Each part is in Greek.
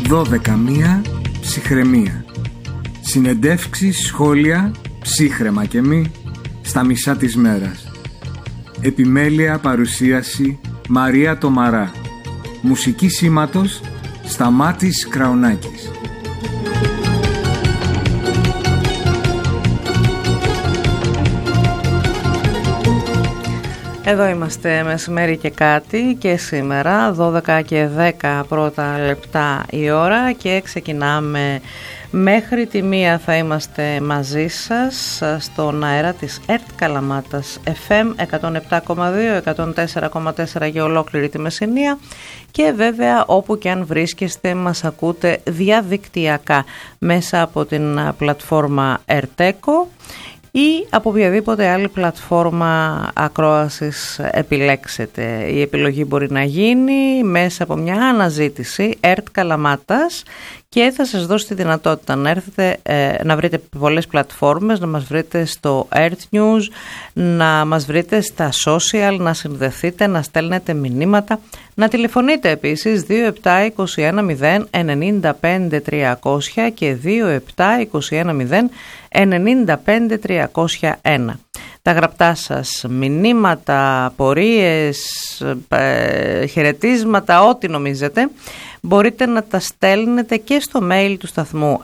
12 ψυχραιμία. Συνεντεύξεις, σχόλια, ψύχραιμα και μη, στα μισά της μέρας. Επιμέλεια παρουσίαση Μαρία Τομαρά. Μουσική σήματος Σταμάτης Κραουνάκης. Εδώ είμαστε μεσημέρι και κάτι και σήμερα 12 και 10 πρώτα λεπτά η ώρα και ξεκινάμε μέχρι τη 1 θα είμαστε μαζί σας στον αέρα της ΕΡΤ Καλαμάτας FM 107,2, 104,4 για ολόκληρη τη Μεσσηνία και βέβαια όπου και αν βρίσκεστε μας ακούτε διαδικτυακά μέσα από την πλατφόρμα ΕΡΤΕΚΟ ή από οποιαδήποτε άλλη πλατφόρμα ακρόασης επιλέξετε. Η επιλογή μπορεί να γίνει μέσα από μια αναζήτηση ΕΡΤ Καλαμάτας και θα σας δώσει τη δυνατότητα να έρθετε να βρείτε πολλές πλατφόρμες, να μας βρείτε στο ΕΡΤ News, να μας βρείτε στα social, να συνδεθείτε, να στέλνετε μηνύματα, να τηλεφωνείτε επίσης 2721095300 και 2721095301. Τα γραπτά σας μηνύματα, απορίες, χαιρετίσματα, ό,τι νομίζετε, μπορείτε να τα στέλνετε και στο mail του σταθμού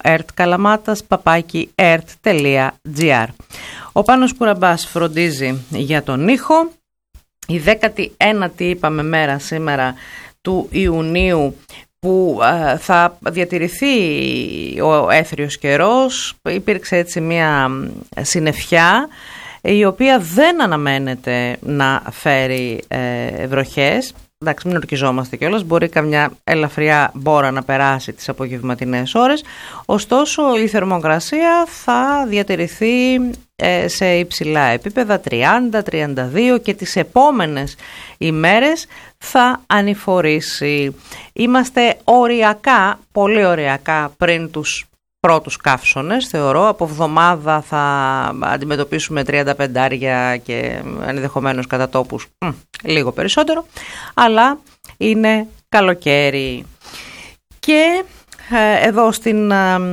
ertkalamatas@ert.gr. Ο Πάνος Κουραμπάς φροντίζει για τον ήχο. Η 19η είπαμε μέρα σήμερα του Ιουνίου που θα διατηρηθεί ο έθριος καιρός. Υπήρξε έτσι μια συννεφιά η οποία δεν αναμένεται να φέρει βροχές. Εντάξει, μην ορκιζόμαστε κιόλας, μπορεί καμιά ελαφριά μπόρα να περάσει τις απογευματινές ώρες, ωστόσο η θερμοκρασία θα διατηρηθεί σε υψηλά επίπεδα 30-32 και τις επόμενες ημέρες θα ανηφορήσει. Είμαστε οριακά, πολύ οριακά πριν τους πρώτους καύσονες, θεωρώ. Από εβδομάδα θα αντιμετωπίσουμε 35 και ενδεχομένως κατά τόπους λίγο περισσότερο, αλλά είναι καλοκαίρι. Και εδώ στην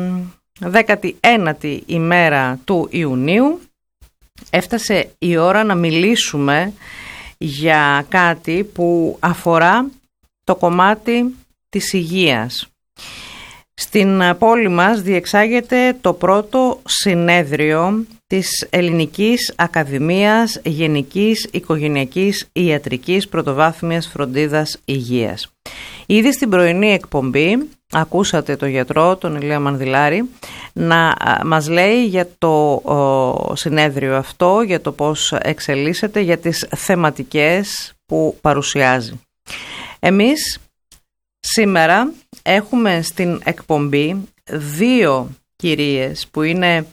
19η ημέρα του Ιουνίου έφτασε η ώρα να μιλήσουμε για κάτι που αφορά το κομμάτι της υγείας. Στην πόλη μας διεξάγεται το πρώτο συνέδριο της Ελληνικής Ακαδημίας Γενικής Οικογενειακής Ιατρικής Πρωτοβάθμιας Φροντίδας Υγείας. Ήδη στην πρωινή εκπομπή ακούσατε τον γιατρό, τον Ηλία Μανδυλάρη, να μας λέει για το συνέδριο αυτό, για το πώς εξελίσσεται, για τις θεματικές που παρουσιάζει. Εμείς σήμερα έχουμε στην εκπομπή δύο κυρίες που είναι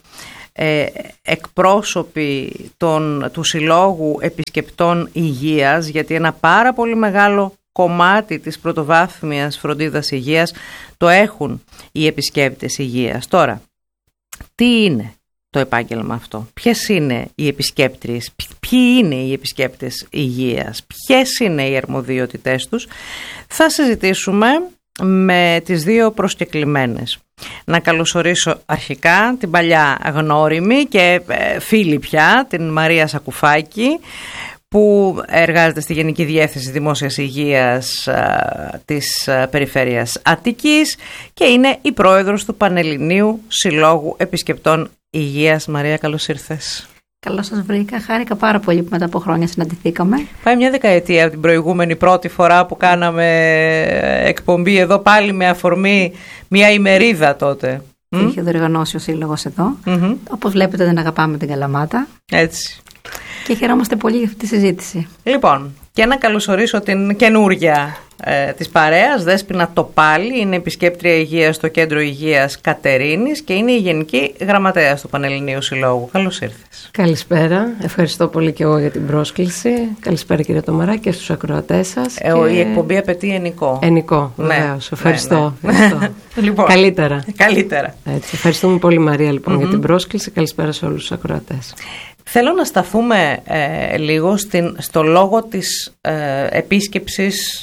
εκπρόσωποι του Συλλόγου Επισκεπτών Υγείας, γιατί ένα πάρα πολύ μεγάλο κομμάτι της πρωτοβάθμιας φροντίδας υγείας το έχουν οι επισκέπτες υγείας. Τώρα, τι είναι το επάγγελμα αυτό, ποιες είναι οι επισκέπτριες, ποιοι είναι οι επισκέπτες υγείας, ποιες είναι οι αρμοδιότητές τους, θα συζητήσουμε με τις δύο προσκεκλημένες. Να καλωσορίσω αρχικά την παλιά γνώριμη και φίλη πια, την Μαρία Σακουφάκη, που εργάζεται στη Γενική Διεύθυνση Δημόσιας Υγείας της Περιφέρειας Αττικής και είναι η πρόεδρος του Πανελληνίου Συλλόγου Επισκεπτών Υγείας. Μαρία, καλώς ήρθες. Καλώς σας βρήκα. Χάρηκα πάρα πολύ που μετά από χρόνια συναντηθήκαμε. Πάει μια δεκαετία από την προηγούμενη πρώτη φορά που κάναμε εκπομπή εδώ, πάλι με αφορμή μια ημερίδα τότε. Είχε διοργανώσει ο Σύλλογος εδώ. Όπως βλέπετε δεν αγαπάμε την Καλαμάτα. Έτσι. Και χαιρόμαστε πολύ για αυτή τη συζήτηση. Λοιπόν, και να καλωσορίσω την καινούργια της παρέας, Δέσποινα Τοπάλη, είναι επισκέπτρια υγείας στο Κέντρο Υγείας Κατερίνης και είναι η Γενική Γραμματέας του Πανελληνίου Συλλόγου. Καλώς ήρθες. Καλησπέρα, ευχαριστώ πολύ και εγώ για την πρόσκληση. Καλησπέρα κύριε Τομαρά και στους ακροατές σας. Η εκπομπή απαιτεί ενικό. Ενικό, βεβαίως. Ευχαριστώ. Ευχαριστώ. Λοιπόν, καλύτερα. Έτσι. Ευχαριστούμε πολύ Μαρία λοιπόν για την πρόσκληση. Καλησπέρα σε όλους τους ακροατές. Θέλω να σταθούμε λίγο στο λόγο της επίσκεψης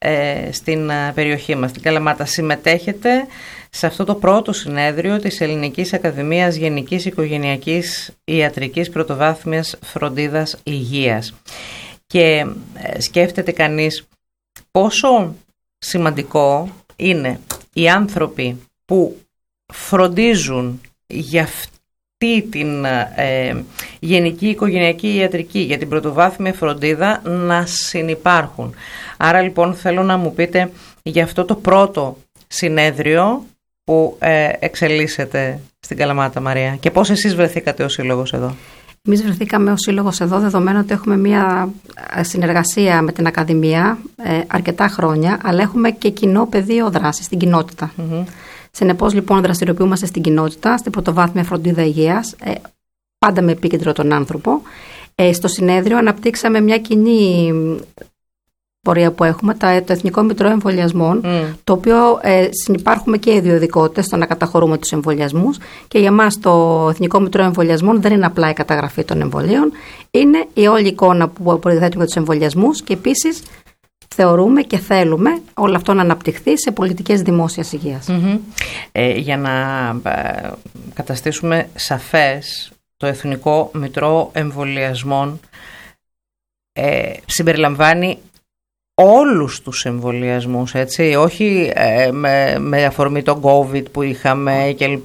στην περιοχή μας, στην Καλαμάτα. Συμμετέχετε σε αυτό το πρώτο συνέδριο της Ελληνικής Ακαδημίας Γενικής Οικογενειακής Ιατρικής Πρωτοβάθμιας Φροντίδας Υγείας. Και σκέφτεται κανείς πόσο σημαντικό είναι οι άνθρωποι που φροντίζουν για αυτή την γενική οικογενειακή ιατρική, για την πρωτοβάθμια φροντίδα, να συνυπάρχουν. Άρα λοιπόν θέλω να μου πείτε για αυτό το πρώτο συνέδριο που εξελίσσεται στην Καλαμάτα, Μαρία, και πώς εσείς βρεθήκατε ως σύλλογος εδώ. Εμείς βρεθήκαμε ως σύλλογος εδώ, δεδομένου ότι έχουμε μια συνεργασία με την Ακαδημία αρκετά χρόνια, αλλά έχουμε και κοινό πεδίο δράσης στην κοινότητα. Συνεπώς λοιπόν δραστηριοποιούμαστε στην κοινότητα, στην πρωτοβάθμια φροντίδα υγείας, πάντα με επίκεντρο τον άνθρωπο. Στο συνέδριο αναπτύξαμε μια κοινή πορεία που έχουμε, το Εθνικό Μητρό Εμβολιασμών, το οποίο συνυπάρχουμε και οι δύο ειδικότητες στο να καταχωρούμε τους εμβολιασμούς, και για μας το Εθνικό Μητρό Εμβολιασμών δεν είναι απλά η καταγραφή των εμβολίων, είναι η όλη εικόνα που προδιαθέτουμε για τους εμβολιασμούς, και επίσης θεωρούμε και θέλουμε όλο αυτό να αναπτυχθεί σε πολιτικές δημόσιας υγείας. Για να καταστήσουμε σαφές, το Εθνικό Μητρό Εμβολιασμών συμπεριλαμβάνει όλους τους εμβολιασμούς, έτσι, όχι με αφορμή τον COVID που είχαμε κλπ.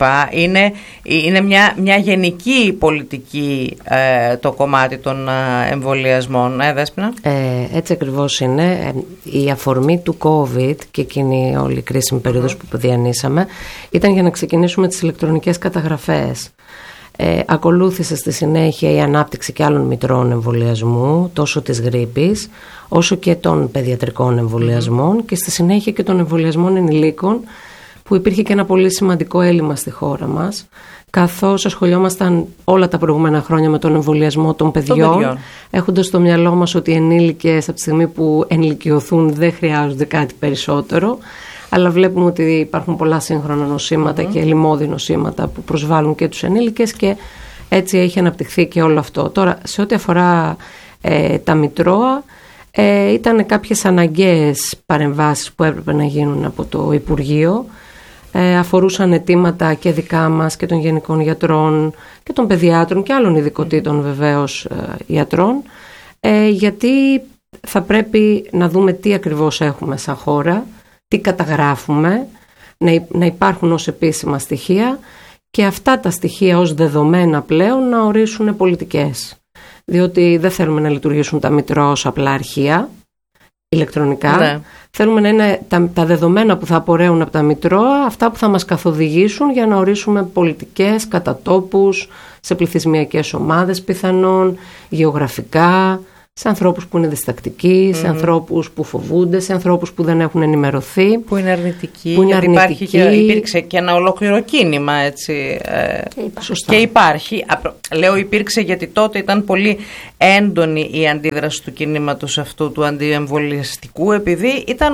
Είναι μια γενική πολιτική το κομμάτι των εμβολιασμών, Δέσποινα. Έτσι ακριβώς είναι. Η αφορμή του COVID και εκείνη όλη η κρίσιμη περίοδος που διανύσαμε ήταν για να ξεκινήσουμε τις ηλεκτρονικές καταγραφές. Ακολούθησε στη συνέχεια η ανάπτυξη και άλλων μητρών εμβολιασμού, τόσο της γρίπης όσο και των παιδιατρικών εμβολιασμών, και στη συνέχεια και των εμβολιασμών ενηλίκων, που υπήρχε και ένα πολύ σημαντικό έλλειμμα στη χώρα μας, καθώς ασχολιόμασταν όλα τα προηγούμενα χρόνια με τον εμβολιασμό των παιδιών, έχοντας στο μυαλό μας ότι οι ενήλικες από τη στιγμή που ενηλικιωθούν δεν χρειάζονται κάτι περισσότερο. Αλλά βλέπουμε ότι υπάρχουν πολλά σύγχρονα νοσήματα και λοιμώδη νοσήματα που προσβάλλουν και τους ενήλικες, και έτσι έχει αναπτυχθεί και όλο αυτό. Τώρα, σε ό,τι αφορά τα μητρώα, ήταν κάποιες αναγκαίες παρεμβάσεις που έπρεπε να γίνουν από το Υπουργείο. Αφορούσαν αιτήματα και δικά μας και των γενικών γιατρών και των παιδιάτρων και άλλων ειδικοτήτων βεβαίως ιατρών, γιατί θα πρέπει να δούμε τι ακριβώς έχουμε σαν χώρα, τι καταγράφουμε, να υπάρχουν ως επίσημα στοιχεία, και αυτά τα στοιχεία ως δεδομένα πλέον να ορίσουν πολιτικές. Διότι δεν θέλουμε να λειτουργήσουν τα μητρώα ως απλά αρχεία ηλεκτρονικά. Ναι. Θέλουμε να είναι τα δεδομένα που θα απορρέουν από τα μητρώα αυτά που θα μας καθοδηγήσουν για να ορίσουμε πολιτικές κατά τόπους, σε πληθυσμιακές ομάδες πιθανόν, γεωγραφικά, σε ανθρώπους που είναι διστακτικοί, σε ανθρώπους που φοβούνται, σε ανθρώπους που δεν έχουν ενημερωθεί, που είναι αρνητικοί. Υπήρξε και ένα ολόκληρο κίνημα, έτσι. Και υπάρχει. Λέω υπήρξε γιατί τότε ήταν πολύ έντονη η αντίδραση του κινήματος αυτού του αντιεμβολιαστικού, επειδή ήταν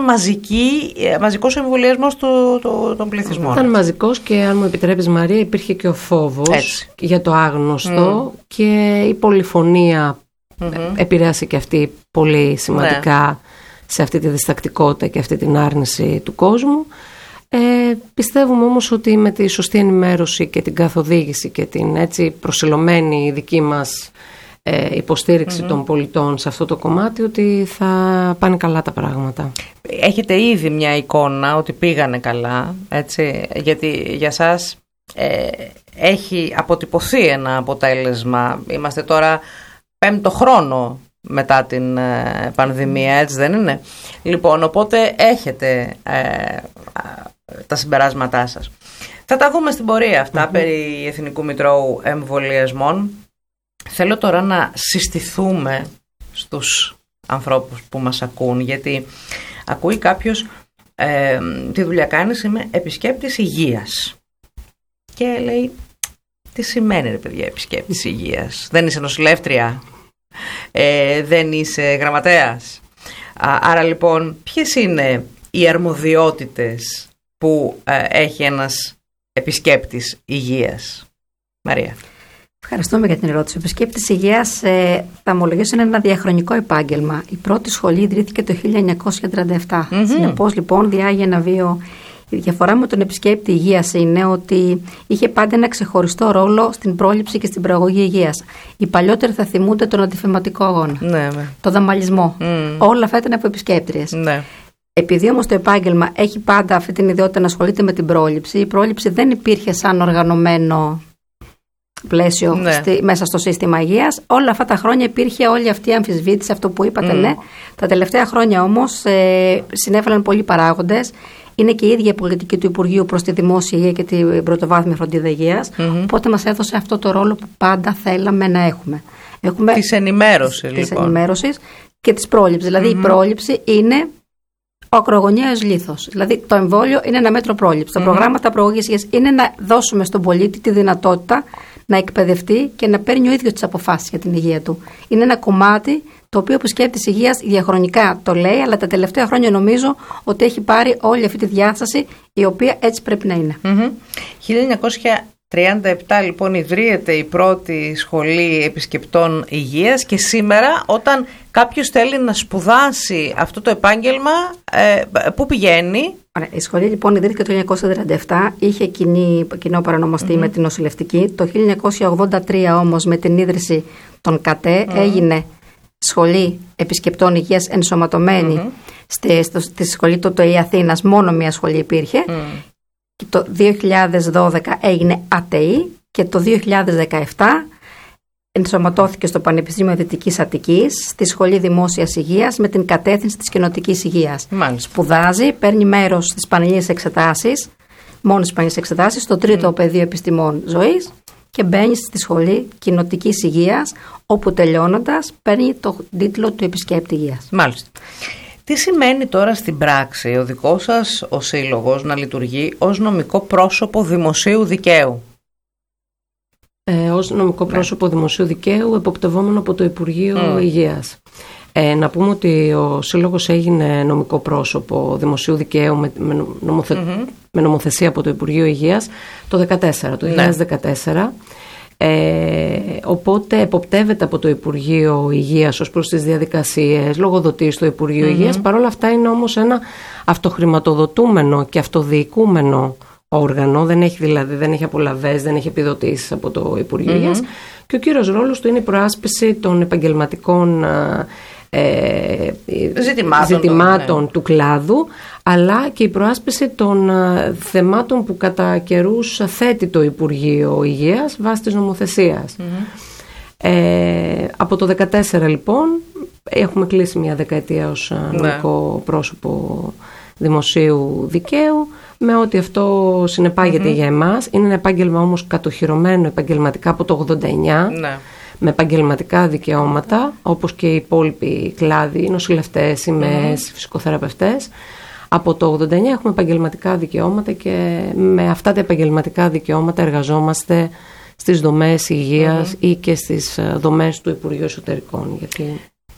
μαζικός εμβολιασμός των πληθυσμών. Ήταν μαζικός, και αν μου επιτρέπεις, Μαρία, υπήρχε και ο φόβος για το άγνωστο, και η πολυφωνία επηρέασε και αυτή πολύ σημαντικά σε αυτή τη διστακτικότητα και αυτή την άρνηση του κόσμου. Πιστεύουμε όμως ότι με τη σωστή ενημέρωση και την καθοδήγηση και την έτσι προσιλωμένη δική μας υποστήριξη των πολιτών σε αυτό το κομμάτι, ότι θα πάνε καλά τα πράγματα. Έχετε ήδη μια εικόνα ότι πήγανε καλά, έτσι, γιατί για σας έχει αποτυπωθεί ένα αποτέλεσμα. Είμαστε τώρα 5ο χρόνο μετά την πανδημία, έτσι δεν είναι? Λοιπόν, οπότε έχετε τα συμπεράσματά σας. Θα τα δούμε στην πορεία αυτά περί Εθνικού Μητρώου Εμβολιασμών. Θέλω τώρα να συστηθούμε στους ανθρώπους που μας ακούν, γιατί ακούει κάποιος τι δουλειά κάνεις, είμαι επισκέπτης υγείας, και λέει, τι σημαίνει ρε παιδιά επισκέπτης υγείας? Δεν είσαι νοσηλεύτρια? Δεν είσαι γραμματέας? Άρα λοιπόν ποιες είναι οι αρμοδιότητες που έχει ένας επισκέπτης υγείας, Μαρία? Ευχαριστούμε για την ερώτηση. Ο επισκέπτης υγείας, θα ομολογήσω, είναι ένα διαχρονικό επάγγελμα. Η πρώτη σχολή ιδρύθηκε το 1937. Συνεπώς, λοιπόν, διάγει ένα βίο. Η διαφορά με τον επισκέπτη υγείας είναι ότι είχε πάντα ένα ξεχωριστό ρόλο στην πρόληψη και στην προαγωγή υγείας. Οι παλιότεροι θα θυμούνται τον αντιφεματικό αγώνα, το δαμαλισμό. Όλα αυτά ήταν από επισκέπτριες. Ναι. Επειδή όμως το επάγγελμα έχει πάντα αυτή την ιδιότητα να ασχολείται με την πρόληψη, η πρόληψη δεν υπήρχε σαν οργανωμένο πλαίσιο μέσα στο σύστημα υγείας. Όλα αυτά τα χρόνια υπήρχε όλη αυτή η αμφισβήτηση, αυτό που είπατε, ναι. Τα τελευταία χρόνια όμως συνέβαλαν πολλοί παράγοντες. Είναι και η ίδια η πολιτική του Υπουργείου προς τη δημόσια υγεία και την πρωτοβάθμια φροντίδα υγείας. Οπότε μας έδωσε αυτό το ρόλο που πάντα θέλαμε να έχουμε. Της ενημέρωσης, λοιπόν. Της ενημέρωσης και της πρόληψης. Δηλαδή η πρόληψη είναι ο ακρογωνιαίος λίθος. Δηλαδή το εμβόλιο είναι ένα μέτρο πρόληψης. Τα προγράμματα προαγωγής υγείας είναι να δώσουμε στον πολίτη τη δυνατότητα να εκπαιδευτεί και να παίρνει ο ίδιος τις αποφάσεις για την υγεία του. Είναι ένα κομμάτι το οποίο ο επισκέπτης υγείας διαχρονικά το λέει, αλλά τα τελευταία χρόνια νομίζω ότι έχει πάρει όλη αυτή τη διάσταση, η οποία έτσι πρέπει να είναι. 1937 λοιπόν ιδρύεται η πρώτη σχολή επισκεπτών υγείας και σήμερα όταν κάποιος θέλει να σπουδάσει αυτό το επάγγελμα, πού πηγαίνει? Η σχολή λοιπόν ιδρύθηκε το 1937, είχε κοινό παρανομαστή με την νοσηλευτική. Το 1983 όμως με την ίδρυση των ΚΑΤΕ έγινε σχολή επισκεπτών υγείας ενσωματωμένη στη σχολή του ΤΟΗ Αθήνας. Μόνο μία σχολή υπήρχε. Και το 2012 έγινε ΑΤΕΗ και το 2017 ενσωματώθηκε στο Πανεπιστήμιο Δυτικής Αττικής, στη Σχολή Δημόσιας Υγείας με την κατεύθυνση της κοινοτικής υγείας. Σπουδάζει, παίρνει μέρος στις πανελλήνιες εξετάσεις, μόνο στις πανελλήνιες εξετάσεις, στο τρίτο πεδίο επιστημών ζωής και μπαίνει στη Σχολή Κοινοτικής Υγείας, όπου τελειώνοντας παίρνει το τίτλο του επισκέπτη υγείας. Μάλιστα. Τι σημαίνει τώρα στην πράξη ο δικός σας ο σύλλογος να λειτουργεί ως νομικό πρόσωπο δημοσίου δικαίου? Ως νομικό πρόσωπο δημοσίου δικαίου εποπτευόμενο από το Υπουργείο Υγείας. Να πούμε ότι ο σύλλογος έγινε νομικό πρόσωπο δημοσίου δικαίου με νομοθεσία από το Υπουργείο Υγείας το 2014. Οπότε εποπτεύεται από το Υπουργείο Υγείας ως προς τις διαδικασίες, λογοδοτεί στο Υπουργείο Υγείας. Παρ' όλα αυτά είναι όμως ένα αυτοχρηματοδοτούμενο και αυτοδιοικούμενο όργανο, δεν έχει απολαβές, δεν έχει επιδοτήσεις από το Υπουργείο Υγείας και ο κύριος ρόλος του είναι η προάσπιση των επαγγελματικών ζητημάτων του κλάδου, αλλά και η προάσπιση των θεμάτων που κατά καιρούς θέτει το Υπουργείο Υγείας βάσει της νομοθεσίας. Από το 2014 λοιπόν έχουμε κλείσει μια δεκαετία ως νομικό πρόσωπο δημοσίου δικαίου, με ό,τι αυτό συνεπάγεται για εμάς. Είναι ένα επάγγελμα όμως κατοχυρωμένο επαγγελματικά από το 89, με επαγγελματικά δικαιώματα, όπως και οι υπόλοιποι κλάδοι, νοσηλευτές, ημές, φυσικοθεραπευτές. Από το 89 έχουμε επαγγελματικά δικαιώματα και με αυτά τα επαγγελματικά δικαιώματα εργαζόμαστε στις δομές υγείας ή και στις δομές του Υπουργείου Εσωτερικών. Γιατί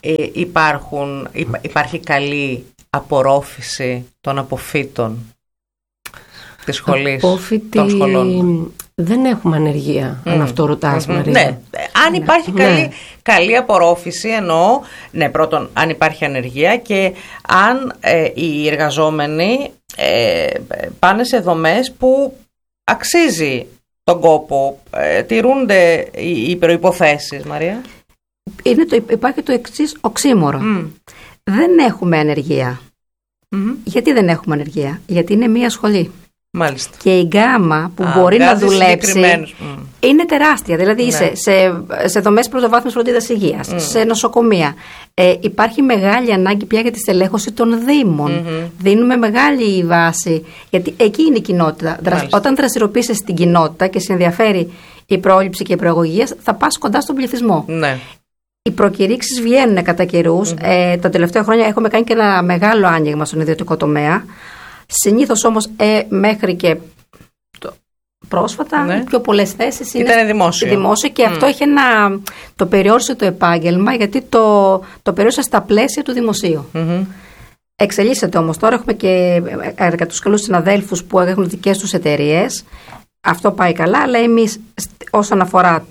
υπάρχει καλή απορρόφηση των αποφύτων της σχολής, των σχολών? Δεν έχουμε ανεργία, αν αυτό ρωτάς, Μαρία. Ναι, αν υπάρχει καλή απορρόφηση, εννοώ, πρώτον, αν υπάρχει ανεργία και αν οι εργαζόμενοι πάνε σε δομές που αξίζει τον κόπο, τηρούνται οι προϋποθέσεις, Μαρία. Υπάρχει το εξής οξύμορο. Δεν έχουμε ανεργία. Γιατί δεν έχουμε ανεργία? Γιατί είναι μία σχολή. Μάλιστα. Και η γκάμα που μπορεί να δουλέψει είναι τεράστια. Δηλαδή είσαι σε δομές πρωτοβάθμιας φροντίδας υγείας, σε νοσοκομεία. Υπάρχει μεγάλη ανάγκη πια για τη στελέχωση των δήμων. Δίνουμε μεγάλη βάση, γιατί εκεί είναι η κοινότητα. Όταν δραστηριοποιείσαι στην κοινότητα και σε ενδιαφέρει η πρόληψη και η προαγωγή, θα πας κοντά στον πληθυσμό. Ναι. Οι προκηρύξεις βγαίνουν κατά καιρούς. Τα τελευταία χρόνια έχουμε κάνει και ένα μεγάλο άνοιγμα στον ιδιωτικό τομέα. Συνήθως όμως μέχρι και πρόσφατα οι πιο πολλές θέσεις ήταν δημόσιο και αυτό είχε το περιόρισε το επάγγελμα, γιατί το περιόρισε στα πλαίσια του δημοσίου. Εξελίσσεται όμως τώρα, έχουμε και αρκετούς καλούς συναδέλφους που έχουν δικές τους εταιρείες. Αυτό πάει καλά, αλλά εμείς όσον αφορά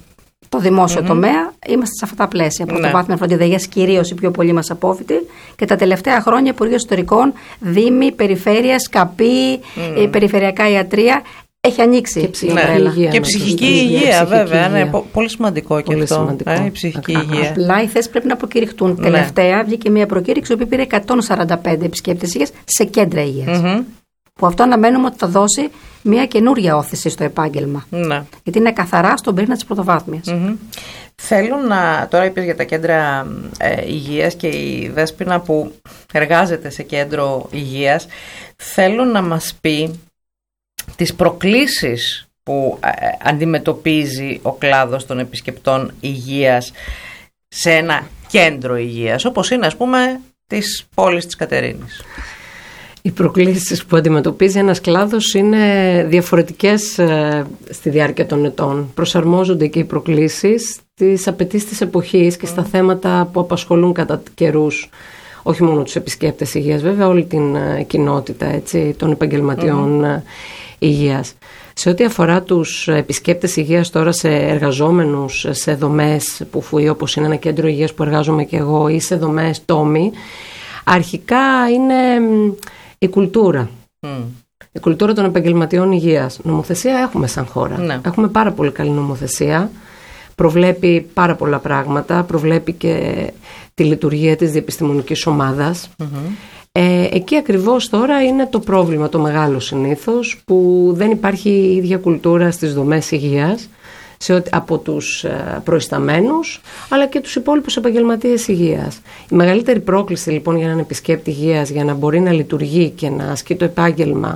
το δημόσιο τομέα, είμαστε σε αυτά τα πλαίσια. Πρωτοβάθμια φροντίδα υγείας, κυρίως οι πιο πολλοί μας απόφοιτοι. Και τα τελευταία χρόνια Υπουργείο Εσωτερικών, Δήμοι, Περιφέρειες, ΚΑΠΗ, Περιφερειακά Ιατρία. Έχει ανοίξει και ψυχική υγεία, βέβαια. Είναι πολύ σημαντικό και αυτό. Σημαντικό. Η ψυχική υγεία. Απλά οι θέσεις πρέπει να προκηρυχτούν. Τελευταία βγήκε μια προκήρυξη που πήρε 145 επισκέπτες υγείας σε κέντρα υγείας. Που αυτό αναμένουμε ότι θα δώσει μια καινούργια όθηση στο επάγγελμα. Γιατί είναι καθαρά στον πυρήνα της πρωτοβάθμιας. Θέλω να. Τώρα είπες για τα κέντρα υγείας και η Δέσποινα που εργάζεται σε κέντρο υγείας. Θέλω να μας πει τις προκλήσεις που αντιμετωπίζει ο κλάδος των επισκεπτών υγείας σε ένα κέντρο υγείας, όπως είναι, ας πούμε, της πόλης της Κατερίνης. Οι προκλήσεις που αντιμετωπίζει ένας κλάδος είναι διαφορετικές στη διάρκεια των ετών. Προσαρμόζονται και οι προκλήσεις στις απαιτήσεις της εποχής και στα θέματα που απασχολούν κατά καιρούς. Όχι μόνο τους επισκέπτες υγείας, βέβαια όλη την κοινότητα, έτσι, των επαγγελματιών υγείας. Σε ό,τι αφορά τους επισκέπτες υγείας τώρα, σε εργαζόμενους σε δομές που φουεί, όπως είναι ένα κέντρο υγείας που εργάζομαι και εγώ, ή σε δομές τόμοι, αρχικά είναι η κουλτούρα. Η κουλτούρα των επαγγελματιών υγείας. Νομοθεσία έχουμε σαν χώρα. Έχουμε πάρα πολύ καλή νομοθεσία. Προβλέπει πάρα πολλά πράγματα. Προβλέπει και τη λειτουργία της διεπιστημονικής ομάδας. Εκεί ακριβώς τώρα είναι το πρόβλημα το μεγάλο συνήθως, που δεν υπάρχει η ίδια κουλτούρα στις δομές υγείας από τους προϊσταμένους αλλά και τους υπόλοιπους επαγγελματίες υγείας. Η μεγαλύτερη πρόκληση λοιπόν για έναν επισκέπτη υγείας, για να μπορεί να λειτουργεί και να ασκεί το επάγγελμα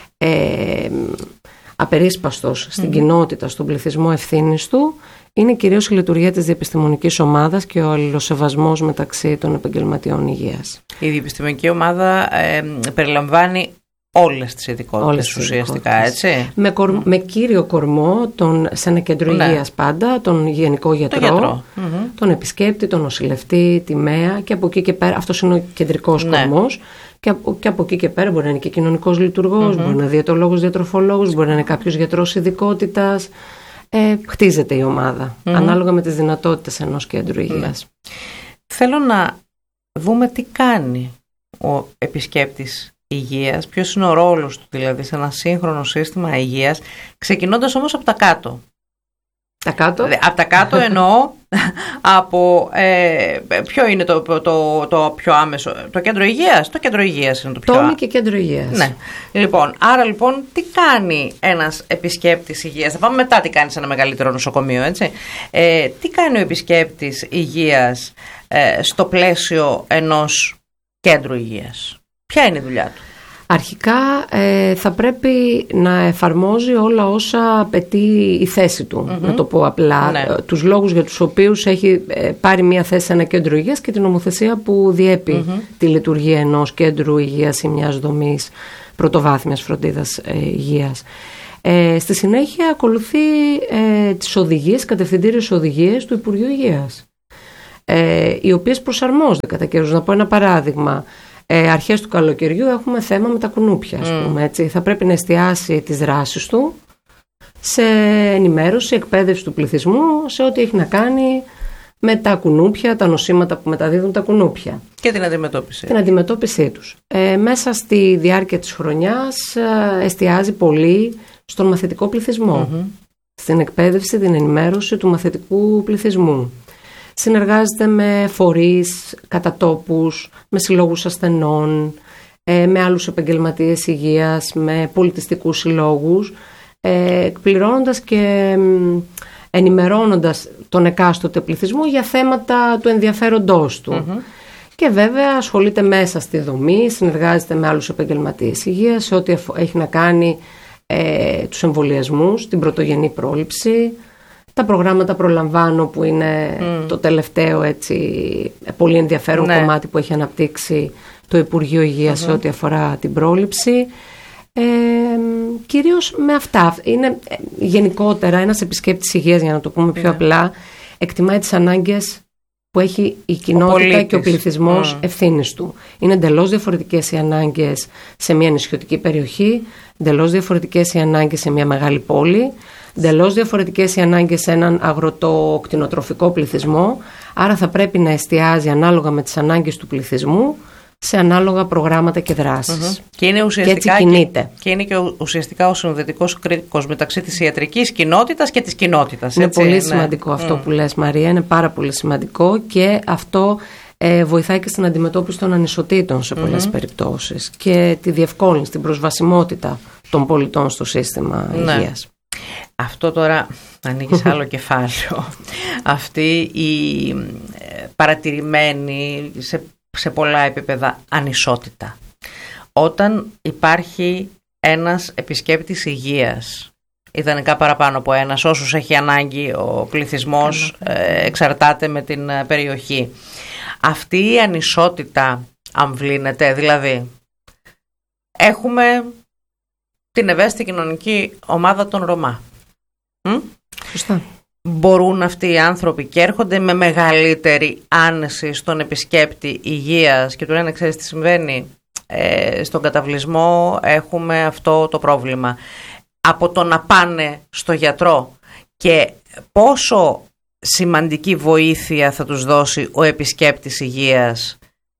απερίσπαστος στην κοινότητα, στον πληθυσμό ευθύνης του, είναι κυρίως η λειτουργία της διεπιστημονικής ομάδας και ο αλληλοσεβασμός μεταξύ των επαγγελματιών υγείας. Η διεπιστημονική ομάδα περιλαμβάνει όλες τις ειδικότητες ουσιαστικά, έτσι. Με κύριο κορμό σε ένα κέντρο υγείας πάντα, τον γενικό γιατρό, τον επισκέπτη, τον νοσηλευτή, τη ΜΕΑ, και από εκεί και πέρα, αυτός είναι ο κεντρικός κορμός. Και από εκεί και πέρα μπορεί να είναι και κοινωνικός λειτουργός, μπορεί να είναι διαιτολόγος, διατροφολόγος, μπορεί να είναι κάποιος γιατρός ειδικότητας. Χτίζεται η ομάδα ανάλογα με τις δυνατότητες ενός κέντρου υγείας. Θέλω να δούμε τι κάνει ο επισκέπτης υγείας, ποιος είναι ο ρόλος του δηλαδή σε ένα σύγχρονο σύστημα υγείας, ξεκινώντας όμως από τα κάτω. Τα κάτω? Από τα κάτω εννοώ από ποιο είναι το πιο άμεσο, το κέντρο υγείας. Το κέντρο υγείας είναι το πιο άμεσο. Και κέντρο υγείας. Ναι. Λοιπόν, άρα λοιπόν τι κάνει ένας επισκέπτης υγείας? Θα πάμε μετά τι κάνει σε ένα μεγαλύτερο νοσοκομείο, έτσι. Τι κάνει ο επισκέπτης υγείας στο πλαίσιο ενός κέντρου υγείας? Ποια είναι η δουλειά του? Αρχικά θα πρέπει να εφαρμόζει όλα όσα απαιτεί η θέση του, να το πω απλά, τους λόγους για τους οποίους έχει πάρει μια θέση σε ένα κέντρο υγείας και την νομοθεσία που διέπει τη λειτουργία ενός κέντρου υγείας ή μιας δομής πρωτοβάθμιας φροντίδας υγείας. Στη συνέχεια ακολουθεί τις οδηγίες, κατευθυντήριες οδηγίες του Υπουργείου Υγείας, οι οποίες προσαρμόζονται κατά καιρούς. Να πω ένα παράδειγμα. Αρχές του καλοκαιριού έχουμε θέμα με τα κουνούπια, ας πούμε, έτσι. Θα πρέπει να εστιάσει τις δράσεις του σε ενημέρωση, εκπαίδευση του πληθυσμού σε ό,τι έχει να κάνει με τα κουνούπια, τα νοσήματα που μεταδίδουν τα κουνούπια. Και την αντιμετώπιση. Την αντιμετώπιση τους. Μέσα στη διάρκεια της χρονιάς εστιάζει πολύ στον μαθητικό πληθυσμό, στην εκπαίδευση, την ενημέρωση του μαθητικού πληθυσμού. Συνεργάζεται με φορείς, κατατόπους, με συλλόγους ασθενών, με άλλους επαγγελματίες υγείας, με πολιτιστικούς συλλόγους, εκπληρώνοντας και ενημερώνοντας τον εκάστοτε πληθυσμό για θέματα του ενδιαφέροντός του. Και βέβαια ασχολείται μέσα στη δομή, συνεργάζεται με άλλους επαγγελματίες υγείας σε ό,τι έχει να κάνει τους εμβολιασμούς, την πρωτογενή πρόληψη, τα προγράμματα προλαμβάνω που είναι το τελευταίο έτσι, πολύ ενδιαφέρον κομμάτι που έχει αναπτύξει το Υπουργείο Υγείας σε ό,τι αφορά την πρόληψη. Κυρίως με αυτά. Είναι γενικότερα ένας επισκέπτης υγείας, για να το πούμε πιο απλά, εκτιμάει τις ανάγκες που έχει η κοινότητα και ο πληθυσμός ευθύνης του. Είναι εντελώς διαφορετικές οι ανάγκες σε μια νησιωτική περιοχή, εντελώς διαφορετικές οι ανάγκες σε μια μεγάλη πόλη, Εντελώς διαφορετικές οι ανάγκες σε έναν αγροτοκτηνοτροφικό πληθυσμό, άρα θα πρέπει να εστιάζει ανάλογα με τις ανάγκες του πληθυσμού σε ανάλογα προγράμματα και δράσεις. Και είναι ουσιαστικά και έτσι κινείται. Και είναι και ουσιαστικά ο συνοδετικός κρίκος μεταξύ της ιατρικής κοινότητας και της κοινότητας. Είναι πολύ σημαντικό αυτό που λες, Μαρία, είναι πάρα πολύ σημαντικό, και αυτό βοηθάει και στην αντιμετώπιση των ανισοτήτων σε πολλές περιπτώσεις και τη διευκόλυνση, την προσβασιμότητα των πολιτών στο σύστημα υγείας. Αυτό τώρα ανοίγει σε άλλο κεφάλαιο. Αυτή η παρατηρημένη σε πολλά επίπεδα ανισότητα. Όταν υπάρχει ένας επισκέπτης υγείας, ιδανικά παραπάνω από ένας, όσους έχει ανάγκη ο πληθυσμός, εξαρτάται με την περιοχή. Αυτή η ανισότητα αμβλύνεται, δηλαδή έχουμε την ευαίσθητη κοινωνική ομάδα των Ρωμά. Σωστά. Μπορούν αυτοί οι άνθρωποι και έρχονται με μεγαλύτερη άνεση στον επισκέπτη υγείας και του λένε, ξέρεις τι συμβαίνει, στον καταβλισμό έχουμε αυτό το πρόβλημα, από το να πάνε στο γιατρό, και πόσο σημαντική βοήθεια θα τους δώσει ο επισκέπτης υγείας.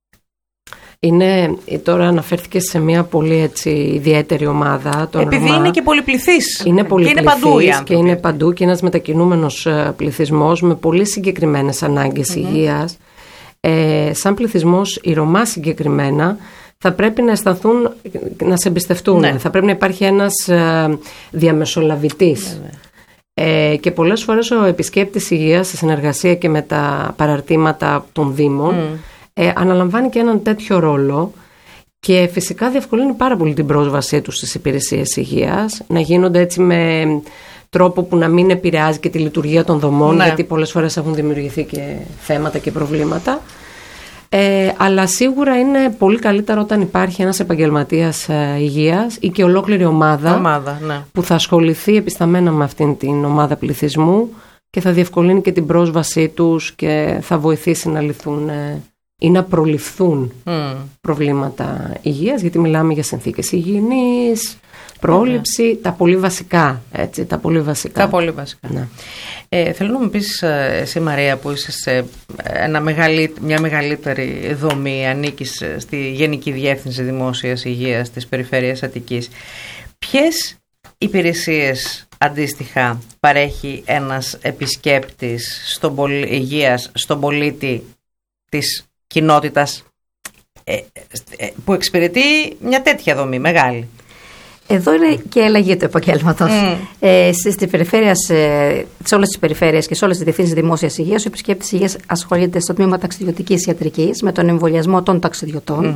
Τώρα αναφέρθηκε σε μια πολύ έτσι ιδιαίτερη ομάδα. Επειδή Ρωμά. Είναι και πολυπληθής. Είναι πολυπληθής και είναι παντού οι άνθρωποι. Και είναι παντού και ένας μετακινούμενος πληθυσμός με πολύ συγκεκριμένες ανάγκες υγείας. Σαν πληθυσμός οι Ρωμά συγκεκριμένα θα πρέπει να αισθανθούν, να σε εμπιστευτούν. Ναι. Θα πρέπει να υπάρχει ένας διαμεσολαβητής. Και πολλές φορές ο επισκέπτης υγείας, σε συνεργασία και με τα παραρτήματα των Δήμων, αναλαμβάνει και έναν τέτοιο ρόλο, και φυσικά διευκολύνει πάρα πολύ την πρόσβασή τους στις υπηρεσίες υγείας, να γίνονται έτσι με τρόπο που να μην επηρεάζει και τη λειτουργία των δομών, γιατί πολλές φορές έχουν δημιουργηθεί και θέματα και προβλήματα. Αλλά σίγουρα είναι πολύ καλύτερο όταν υπάρχει ένας επαγγελματίας υγείας ή και ολόκληρη ομάδα που θα ασχοληθεί επισταμένα με αυτήν την ομάδα πληθυσμού και θα διευκολύνει και την πρόσβασή τους και θα βοηθήσει να λυθούν ή να προληφθούν προβλήματα υγείας, γιατί μιλάμε για συνθήκες υγιεινής, πρόληψη, τα πολύ βασικά. Έτσι, τα πολύ βασικά. Ναι. Θέλω να μου πεις εσύ, Μαρία, που είσαι σε μια μεγαλύτερη δομή, ανήκεις στη Γενική Διεύθυνση Δημόσιας Υγείας της Περιφέρειας Αττικής. Ποιες υπηρεσίες αντίστοιχα παρέχει ένας επισκέπτης υγείας στον πολίτη της κοινότητας που εξυπηρετεί μια τέτοια δομή μεγάλη? Εδώ είναι και αλλαγή του επαγγέλματος. Σε όλες τις περιφέρειες και σε όλες τις διευθύνσεις δημόσιας υγείας, ο επισκέπτης υγείας ασχολείται στο τμήμα ταξιδιωτικής ιατρικής με τον εμβολιασμό των ταξιδιωτών.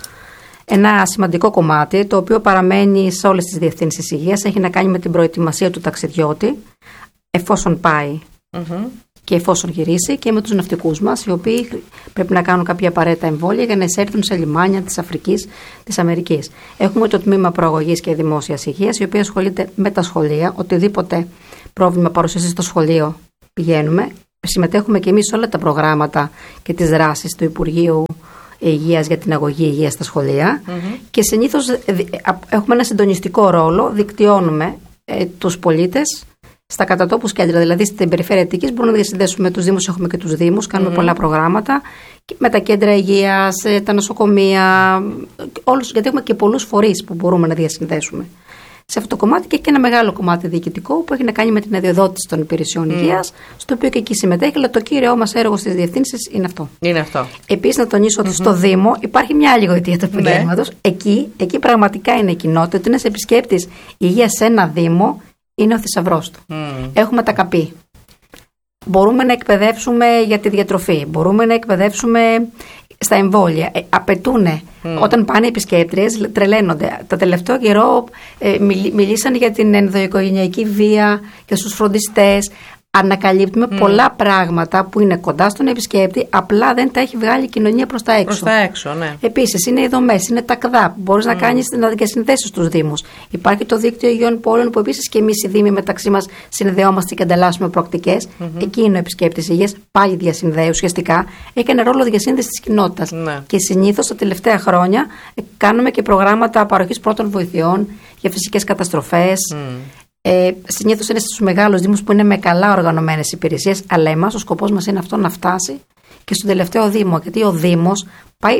Ένα σημαντικό κομμάτι, το οποίο παραμένει σε όλες τις διευθύνσεις υγείας, έχει να κάνει με την προετοιμασία του ταξιδιώτη, εφόσον πάει και εφόσον γυρίσει, και με τους ναυτικούς μας, οι οποίοι πρέπει να κάνουν κάποια απαραίτητα εμβόλια για να εισέλθουν σε λιμάνια της Αφρικής, της Αμερικής. Έχουμε το τμήμα προαγωγής και δημόσιας υγείας, η οποία ασχολείται με τα σχολεία. Οτιδήποτε πρόβλημα παρουσιάζει στο σχολείο πηγαίνουμε. Συμμετέχουμε και εμείς σε όλα τα προγράμματα και τις δράσεις του Υπουργείου Υγείας για την αγωγή υγείας στα σχολεία. Και συνήθως έχουμε ένα συντονιστικό ρόλο, δικτυώνουμε τους πολίτες στα κατατόπους κέντρα, δηλαδή στην περιφέρεια Αττικής μπορούμε να διασυνδέσουμε τους Δήμους, έχουμε και τους Δήμους, κάνουμε πολλά προγράμματα με τα κέντρα υγείας, τα νοσοκομεία, όλους, γιατί έχουμε και πολλούς φορείς που μπορούμε να διασυνδέσουμε. Σε αυτό το κομμάτι και ένα μεγάλο κομμάτι διοικητικό που έχει να κάνει με την αδειοδότηση των υπηρεσιών υγείας, στο οποίο και εκεί συμμετέχει, αλλά το κύριο μας έργο στις διευθύνσεις είναι αυτό. Επίσης, να τονίσω ότι στο Δήμο υπάρχει μια άλλη γοητεία του επαγγέλματος. Εκεί πραγματικά είναι η κοινότητα, ότι ένας επισκέπτης υγείας σε ένα Δήμο είναι ο θησαυρός του. Έχουμε τα καπί. Μπορούμε να εκπαιδεύσουμε για τη διατροφή. Μπορούμε να εκπαιδεύσουμε στα εμβόλια. Απαιτούν. Όταν πάνε οι επισκέπτριες, τρελαίνονται. Τα τελευταίο καιρό μιλήσαν για την ενδοοικογενειακή βία και στους φροντιστές. Ανακαλύπτουμε πολλά πράγματα που είναι κοντά στον επισκέπτη, απλά δεν τα έχει βγάλει η κοινωνία προς τα έξω. Επίσης, είναι οι δομές, είναι τα ΚΔΑ που μπορείς να κάνεις να διασυνδέσεις τους Δήμους. Υπάρχει το δίκτυο υγιών πόλεων που επίσης και εμείς οι Δήμοι μεταξύ μας συνδεόμαστε και ανταλλάσσουμε προκτικές. Εκεί είναι ο επισκέπτης υγείας, πάλι διασυνδέει ουσιαστικά. Έχει ένα ρόλο διασύνδεσης της κοινότητας. Και συνήθως τα τελευταία χρόνια κάνουμε και προγράμματα παροχής πρώτων βοηθειών για φυσικές καταστροφές. Συνήθως είναι στους μεγάλους δήμους που είναι με καλά οργανωμένες υπηρεσίες, αλλά εμάς ο σκοπός μας είναι αυτό να φτάσει και στον τελευταίο δήμο. Γιατί ο Δήμος πάει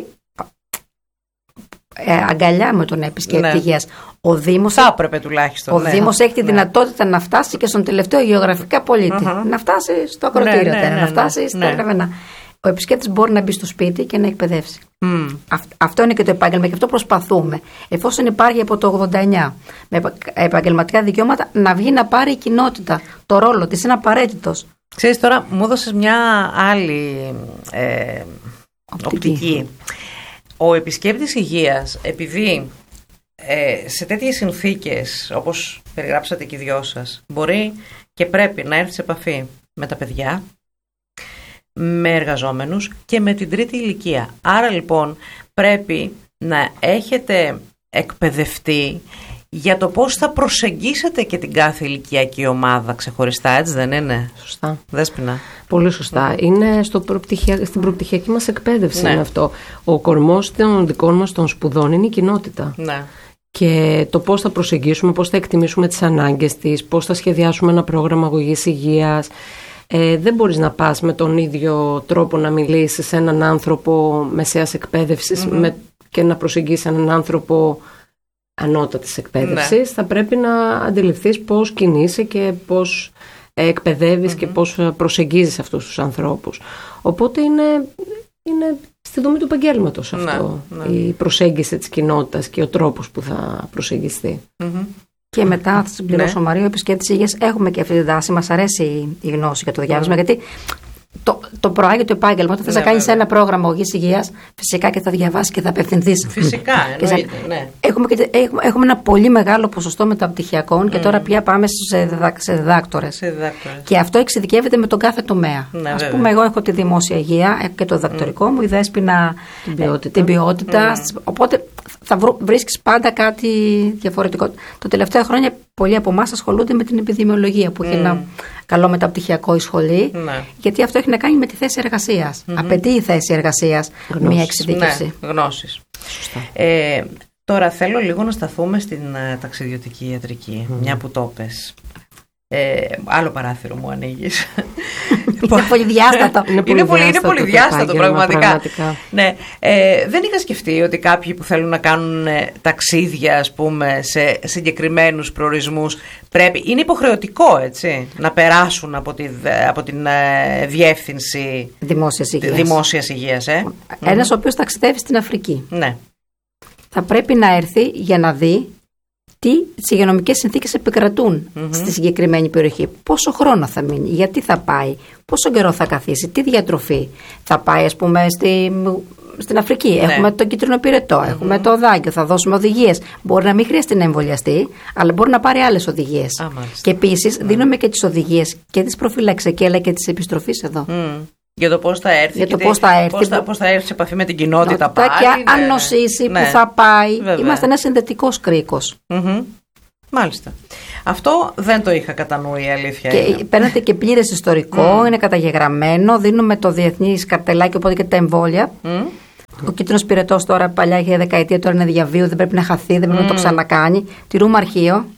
αγκαλιά με τον επισκέπτη υγείας. Ο Δήμος θα έπρεπε τουλάχιστον. Ο Δήμος έχει τη δυνατότητα να φτάσει και στον τελευταίο γεωγραφικά πολίτη. Να φτάσει στο ακροτήριο, να φτάσει στα Γραβενά. Ο επισκέπτης μπορεί να μπει στο σπίτι και να εκπαιδεύσει. Αυτό είναι και το επάγγελμα και αυτό προσπαθούμε. Εφόσον υπάρχει από το 89 με επαγγελματικά δικαιώματα, να βγει να πάρει η κοινότητα. Το ρόλο της είναι απαραίτητος. Ξέρεις, τώρα μου έδωσες μια άλλη οπτική. Ο επισκέπτης υγείας, επειδή σε τέτοιες συνθήκες, όπως περιγράψατε και οι δυο σας, μπορεί και πρέπει να έρθει σε επαφή με τα παιδιά, με εργαζόμενους και με την τρίτη ηλικία. Άρα λοιπόν πρέπει να έχετε εκπαιδευτεί για το πώς θα προσεγγίσετε και την κάθε ηλικιακή ομάδα ξεχωριστά, έτσι δεν είναι? Σωστά. Δέσποινα. Πολύ σωστά. Είναι στην προπτυχιακή μας εκπαίδευση είναι αυτό. Ο κορμός των δικών μας των σπουδών είναι η κοινότητα. Ναι. Και το πώς θα προσεγγίσουμε, πώς θα εκτιμήσουμε τις ανάγκες της, πώς θα σχεδιάσουμε ένα πρόγραμμα αγωγής υγείας. Δεν μπορείς να πας με τον ίδιο τρόπο να μιλήσεις σε έναν άνθρωπο μεσαίας εκπαίδευσης και να προσεγγίσεις έναν άνθρωπο ανώτατης εκπαίδευσης. Ναι. Θα πρέπει να αντιληφθείς πώς κινείσαι και πώς εκπαιδεύεις και πώς προσεγγίζεις αυτούς τους ανθρώπους. Οπότε είναι στη δομή του επαγγέλματος αυτό, η προσέγγιση της κοινότητας και ο τρόπος που θα προσεγγιστεί. Και μετά θα συμπληρώσω, Μαρία, ο επισκέπτης υγείας έχουμε και αυτή τη δάση. Μας αρέσει η γνώση για το διάβασμα, γιατί το προάγει το επάγγελμα. Όταν θες να κάνεις ένα πρόγραμμα αγωγής υγείας, φυσικά και θα διαβάσεις και θα απευθυνθείς. Φυσικά, εννοείται. Ναι. Έχουμε ένα πολύ μεγάλο ποσοστό μεταπτυχιακών και τώρα πια πάμε σε διδάκτορες. Και αυτό εξειδικεύεται με τον κάθε τομέα. Ναι, ας πούμε, εγώ έχω τη δημόσια υγεία και το διδακτορικό μου, η Δέσποινα την ποιότητα. Οπότε θα βρίσκεις πάντα κάτι διαφορετικό. Τα τελευταία χρόνια πολλοί από εμάς ασχολούνται με την επιδημιολογία, που έχει ένα καλό μεταπτυχιακό η σχολή, γιατί αυτό έχει να κάνει με τη θέση εργασίας. Απαιτεί η θέση εργασίας μια εξειδίκευση. Γνώσεις. Τώρα θέλω λίγο να σταθούμε στην ταξιδιωτική ιατρική, μια που το πες. Άλλο παράθυρο μου ανοίγεις. Είναι πολυδιάστατο. Είναι πολυδιάστατο πραγματικά. Ναι. Δεν είχα σκεφτεί ότι κάποιοι που θέλουν να κάνουν ταξίδια, ας πούμε, σε συγκεκριμένους προορισμούς, είναι υποχρεωτικό, έτσι, να περάσουν από την διεύθυνση δημόσιας υγείας. Ένας ο οποίος ταξιδεύει στην Αφρική, ναι, θα πρέπει να έρθει για να δει τι υγειονομικές συνθήκες επικρατούν στη συγκεκριμένη περιοχή. Πόσο χρόνο θα μείνει, γιατί θα πάει, πόσο καιρό θα καθίσει, τι διατροφή. Θα πάει, ας πούμε, στην Αφρική. Ναι. Έχουμε τον κίτρινο πυρετό, έχουμε το δάγκιο, θα δώσουμε οδηγίες. Μπορεί να μην χρειαστεί να εμβολιαστεί, αλλά μπορεί να πάρει άλλες οδηγίες. Και επίσης δίνουμε και τις οδηγίες και της προφύλαξης αλλά και της επιστροφής εδώ. Για το πώς θα έρθει, πώς θα έρθει σε επαφή με την κοινότητα πάλι. Και αν νοσήσει, που θα πάει. Βέβαια. Είμαστε ένας συνδετικός κρίκος. Μάλιστα. Αυτό δεν το είχα κατά νου, η αλήθεια. Και παίρνετε και πλήρες ιστορικό, είναι καταγεγραμμένο, δίνουμε το διεθνής καρτελάκι, οπότε και τα εμβόλια. Ο κίτρινος πυρετός τώρα παλιά είχε δεκαετία, τώρα είναι διαβίου, δεν πρέπει να χαθεί, δεν πρέπει να το ξανακάνει. Τηρούμε αρχείο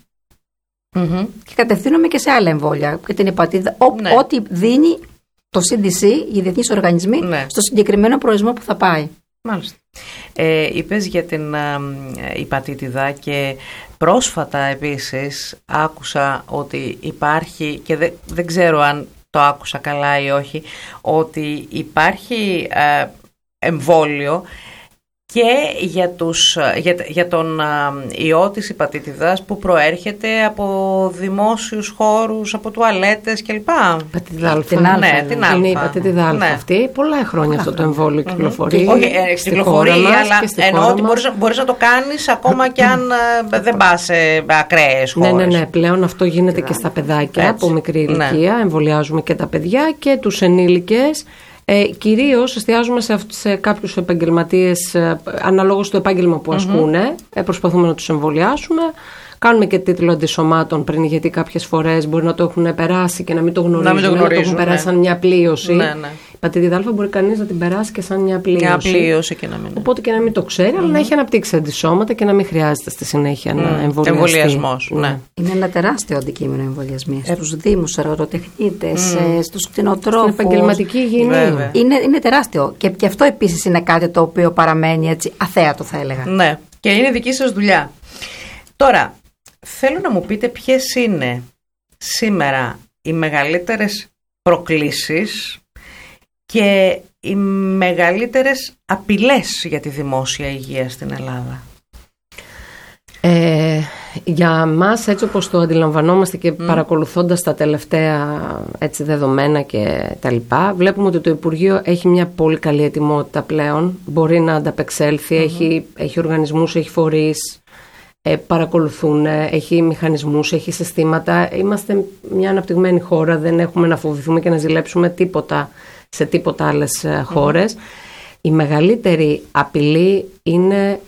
και κατευθύνουμε και σε άλλα εμβόλια. Και την υπατήτηδα, ό,τι δίνει το CDC, οι διεθνείς οργανισμοί, στο συγκεκριμένο προορισμό που θα πάει. Μάλιστα. Είπες για την υπατήτηδα και πρόσφατα επίσης άκουσα ότι υπάρχει, και δεν ξέρω αν το άκουσα καλά ή όχι, ότι υπάρχει εμβόλιο και για τον ιό της υπατήτηδας που προέρχεται από δημόσιους χώρους, από τουαλέτες κλπ. Υπατήτηδα Α. Ναι, την Α. Είναι η υπατήτηδα Α αυτή. Πολλά χρόνια αυτό το εμβόλιο κυκλοφορεί. Όχι, κυκλοφορεί, αλλά εννοώ ότι μπορείς να το κάνεις ακόμα και αν δεν πας σε ακραίες χώρες. Ναι, πλέον αυτό γίνεται και στα παιδάκια από μικρή ηλικία. Εμβολιάζουμε και τα παιδιά και τους ενήλικες. Κυρίως εστιάζουμε σε κάποιους επαγγελματίες αναλόγως του επάγγελμα που ασκούν. Προσπαθούμε να τους εμβολιάσουμε. Κάνουμε και τίτλο αντισωμάτων πριν, γιατί κάποιες φορές μπορεί να το έχουν περάσει και να μην το γνωρίζουν, να το έχουν περάσει σαν μια πλοίωση. Ναι. Η πατήτιδα Α μπορεί κανείς να την περάσει και σαν μια πλοίωση. Μια πλοίωση και να μην. Οπότε και να μην το ξέρει, αλλά να έχει αναπτύξει αντισώματα και να μην χρειάζεται στη συνέχεια να εμβολιαστεί. Εμβολιασμός, ναι. Είναι ένα τεράστιο αντικείμενο εμβολιασμοί. Στους δήμους, στους αεροτεχνίτες, στους κτηνοτρόφους. Στην επαγγελματική υγιεινή. Είναι τεράστιο. Και αυτό επίσης είναι κάτι το οποίο παραμένει έτσι αθέατο, θα έλεγα. Ναι, και είναι δική σας δουλειά. Τώρα, θέλω να μου πείτε ποιες είναι σήμερα οι μεγαλύτερες προκλήσεις και οι μεγαλύτερες απειλές για τη δημόσια υγεία στην Ελλάδα. Για μας, έτσι όπως το αντιλαμβανόμαστε και παρακολουθώντας τα τελευταία έτσι, δεδομένα και τα λοιπά, βλέπουμε ότι το Υπουργείο έχει μια πολύ καλή ετοιμότητα πλέον, μπορεί να ανταπεξέλθει, έχει οργανισμούς, έχει φορείς, παρακολουθούν, έχει μηχανισμούς, έχει συστήματα. Είμαστε μια αναπτυγμένη χώρα, δεν έχουμε να φοβηθούμε και να ζηλέψουμε τίποτα σε τίποτα άλλες χώρες. Η μεγαλύτερη απειλή είναι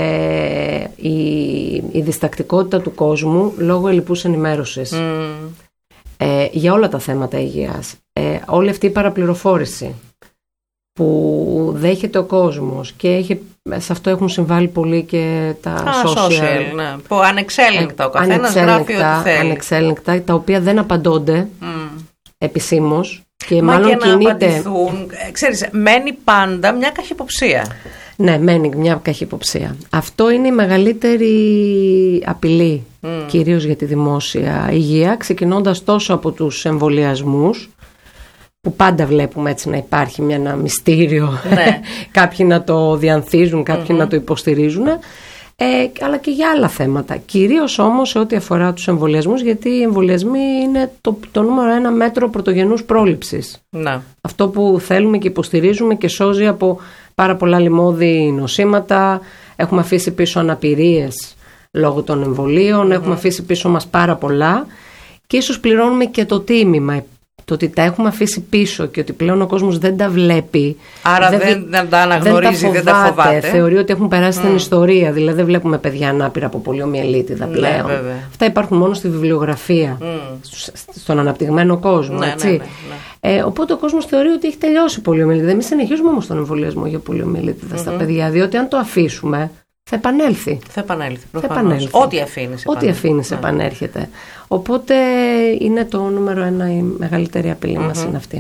η διστακτικότητα του κόσμου λόγω ελλειπούς ενημέρωσης για όλα τα θέματα υγείας. Όλη αυτή η παραπληροφόρηση που δέχεται ο κόσμος και σε αυτό έχουν συμβάλει πολύ και τα social. Ναι. Που ανεξέλεγκτα ο καθένας γράφει ό,τι θέλει. Ανεξέλεγκτα, τα οποία δεν απαντώνται επισήμως. Και Μα μάλλον και να απαντηθούν, ξέρεις, μένει πάντα μια καχυποψία. Ναι, μένει μια καχυποψία. Αυτό είναι η μεγαλύτερη απειλή, κυρίως για τη δημόσια υγεία, ξεκινώντας τόσο από τους εμβολιασμούς, που πάντα βλέπουμε έτσι να υπάρχει ένα μυστήριο, ναι. Κάποιοι να το διανθίζουν, κάποιοι να το υποστηρίζουν, αλλά και για άλλα θέματα. Κυρίως όμως σε ό,τι αφορά τους εμβολιασμούς, γιατί οι εμβολιασμοί είναι το νούμερο 1 μέτρο πρωτογενούς πρόληψης. Ναι. Αυτό που θέλουμε και υποστηρίζουμε και σώζει από πάρα πολλά λοιμώδη νοσήματα. Έχουμε αφήσει πίσω αναπηρίες λόγω των εμβολίων, έχουμε αφήσει πίσω μας πάρα πολλά και ίσως πληρώνουμε και το τίμημα. Το ότι τα έχουμε αφήσει πίσω και ότι πλέον ο κόσμος δεν τα βλέπει. Άρα δεν τα αναγνωρίζει, δεν τα φοβάται. Θεωρεί ότι έχουν περάσει στην ιστορία. Δηλαδή δεν βλέπουμε παιδιά ανάπηρα από πολιομιελίτιδα πλέον. Ναι, αυτά υπάρχουν μόνο στη βιβλιογραφία, στον αναπτυγμένο κόσμο. Έτσι. Ναι. Οπότε ο κόσμος θεωρεί ότι έχει τελειώσει η πολιομιελίτιδα. Εμείς συνεχίζουμε όμως τον εμβολιασμό για πολιομιελίτιδα στα παιδιά, διότι αν το αφήσουμε θα επανέλθει. Θα επανέλθει. Ό,τι αφήνεις επανέρχεται. Οπότε είναι το νούμερο 1, η μεγαλύτερη απειλή μας είναι αυτή.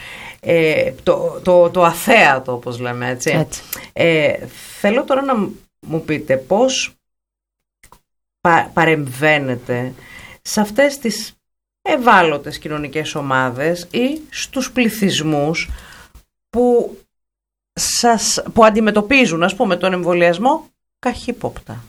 Το αθέατο, όπως λέμε, έτσι. Θέλω τώρα να μου πείτε πώς παρεμβαίνετε σε αυτές τις ευάλωτες κοινωνικές ομάδες ή στους πληθυσμούς που αντιμετωπίζουν, ας πούμε, τον εμβολιασμό καχύποπτα.